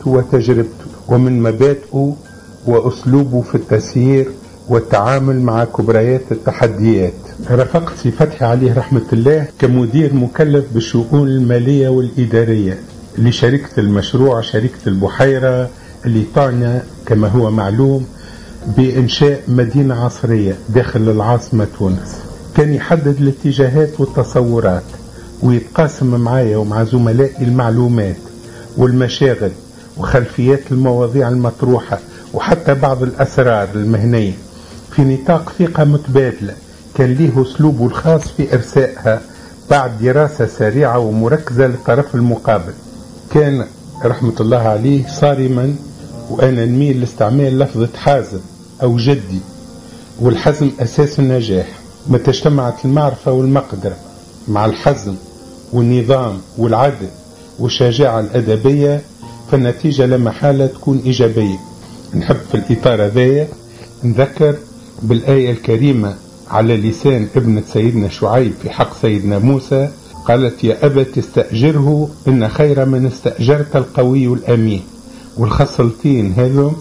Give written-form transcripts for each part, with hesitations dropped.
حياته وتجربته ومن مبادئه وأسلوبه في التسيير والتعامل مع كبريات التحديات. رافقت سي فتحي عليه رحمة الله كمدير مكلف بالشؤون المالية والإدارية لشركة المشروع شركة البحيرة اللي تعنى كما هو معلوم بإنشاء مدينة عصرية داخل العاصمة تونس. كان يحدد الاتجاهات والتصورات ويتقاسم معايا ومع زملائي المعلومات والمشاغل وخلفيات المواضيع المطروحة وحتى بعض الأسرار المهنية في نطاق ثقة متبادلة. كان ليه أسلوبه الخاص في إرسائها بعد دراسة سريعة ومركزة للطرف المقابل. كان رحمة الله عليه صارما، وأنا نميل لاستعمال لفظة حازم أو جدي، والحزم أساس النجاح. متى اجتمعت المعرفة والمقدرة مع الحزم والنظام والعدل والشجاعة الأدبية فالنتيجة لا محالة تكون إيجابية. نحب في الإطار هذايا نذكر بالآية الكريمة على لسان ابنة سيدنا شعيب في حق سيدنا موسى، قالت يا أبت استأجره إن خير من استأجرت القوي الأمين. والخصلتين هذم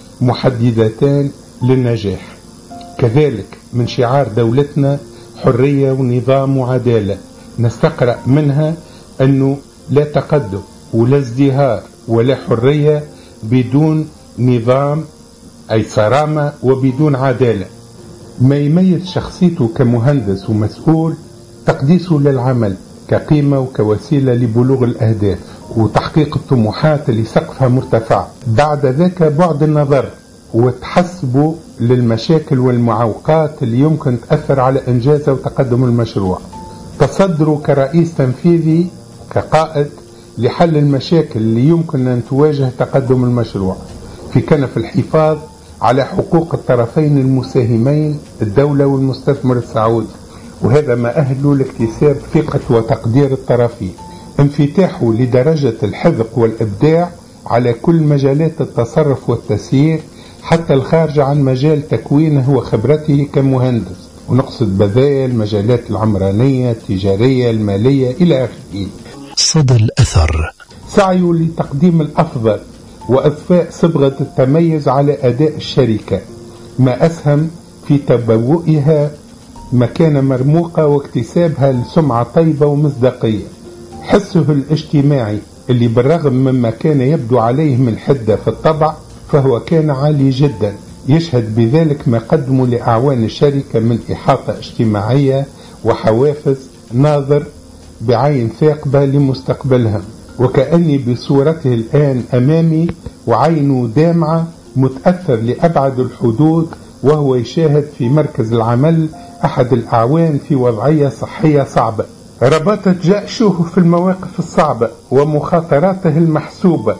محددتان للنجاح. كذلك من شعار دولتنا حرية ونظام وعدالة، نستقرأ منها أنه لا تقدم ولا ازدهار ولا حرية بدون نظام أي صرامة وبدون عدالة. ما يميز شخصيته كمهندس ومسؤول تقديسه للعمل كقيمة وكوسيلة لبلوغ الأهداف وتحقيق الطموحات اللي سقفها مرتفع. بعد ذاك بعد النظر وتحسبه للمشاكل والمعوقات اللي يمكن تأثر على إنجاز وتقدم المشروع. تصدره كرئيس تنفيذي كقائد لحل المشاكل اللي يمكن أن تواجه تقدم المشروع في كنف الحفاظ على حقوق الطرفين المساهمين الدولة والمستثمر السعودي، وهذا ما أهله لاكتساب ثقة وتقدير الطرفين. انفتاحه لدرجة الحذق والإبداع على كل مجالات التصرف والتسيير حتى الخارج عن مجال تكوينه وخبرته كمهندس، ونقصد بذايا المجالات العمرانية التجارية المالية إلى آخره. صدى الأثر سعيه لتقديم الأفضل وإضفاء صبغة التميز على أداء الشركة، ما أسهم في تبوئها مكانة مرموقة واكتسابها لسمعة طيبة ومصداقية. حسه الاجتماعي اللي بالرغم مما كان يبدو عليه من حدة في الطبع فهو كان عالي جدا، يشهد بذلك ما قدموا لأعوان الشركة من إحاطة اجتماعية وحوافز ناظر بعين ثاقبة لمستقبلها. وكأني بصورته الآن أمامي وعينه دامعة متأثر لأبعد الحدود وهو يشاهد في مركز العمل أحد الأعوان في وضعية صحية صعبة. ربطت جأشه في المواقف الصعبة ومخاطراته المحسوبة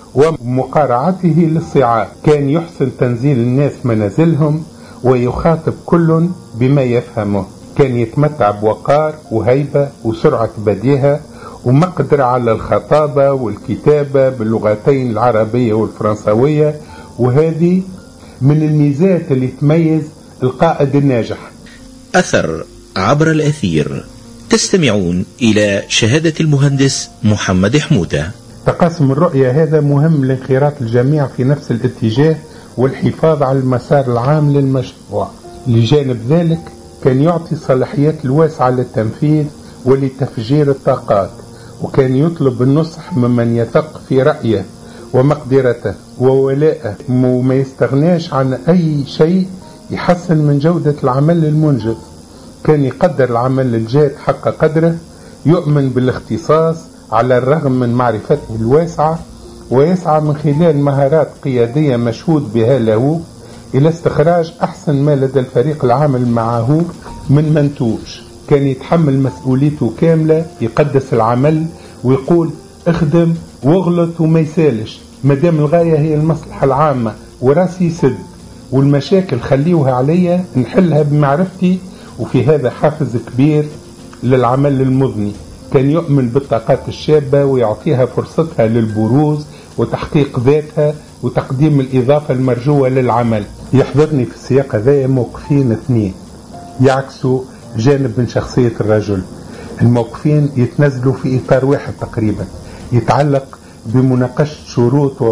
ومقارعته للصعاب. كان يحسن تنزيل الناس منازلهم ويخاطب كل بما يفهمه. كان يتمتع بوقار وهيبة وسرعة بديهة ومقدرة على الخطابة والكتابة باللغتين العربية والفرنسوية، وهذه من الميزات اللي تميز القائد الناجح. أثر عبر الأثير. تستمعون إلى شهادة المهندس محمد حمودة. تقاسم الرؤية هذا مهم لانخراط الجميع في نفس الاتجاه والحفاظ على المسار العام للمشروع. لجانب ذلك كان يعطي صلاحيات الواسعة للتنفيذ ولتفجير الطاقات، وكان يطلب النصح ممن يثق في رأيه ومقدرته وولائه، وما يستغناش عن أي شيء يحسن من جودة العمل المنجز. كان يقدر العمل الجاد حق قدره، يؤمن بالاختصاص على الرغم من معرفته الواسعة، ويسعى من خلال مهارات قيادية مشهود بها له إلى استخراج أحسن ما لدى الفريق العامل معه من منتوج. كان يتحمل مسؤوليته كاملة، يقدس العمل ويقول اخدم واغلط وما يسالش مدام الغاية هي المصلحة العامة وراسي سد، والمشاكل خليوها عليا نحلها بمعرفتي. وفي هذا حافز كبير للعمل المضني. كان يؤمن بالطاقات الشابة ويعطيها فرصتها للبروز وتحقيق ذاتها وتقديم الإضافة المرجوة للعمل. يحضرني في السياق هذا موقفين اثنين يعكسوا جانب من شخصية الرجل. الموقفين يتنزلوا في إطار واحد تقريبا، يتعلق بمناقشة شروط